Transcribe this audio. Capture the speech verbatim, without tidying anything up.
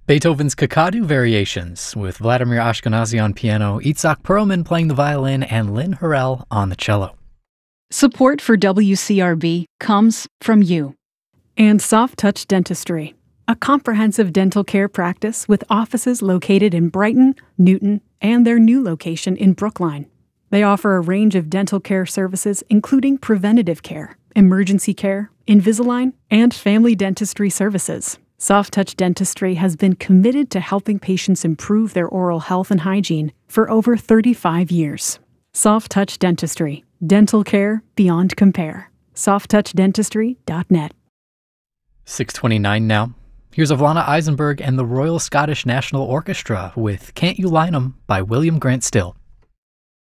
Beethoven's Kakadu Variations, with Vladimir Ashkenazy on piano, Itzhak Perlman playing the violin, and Lynn Harrell on the cello. Support for W C R B comes from you. And Soft Touch Dentistry, a comprehensive dental care practice with offices located in Brighton, Newton, and their new location in Brookline. They offer a range of dental care services, including preventative care, emergency care, Invisalign, and family dentistry services. Soft Touch Dentistry has been committed to helping patients improve their oral health and hygiene for over thirty-five years. Soft Touch Dentistry, dental care beyond compare. soft touch dentistry dot net. six twenty-nine now. Here's Ivana Eisenberg and the Royal Scottish National Orchestra with Can't You Line 'Em by William Grant Still.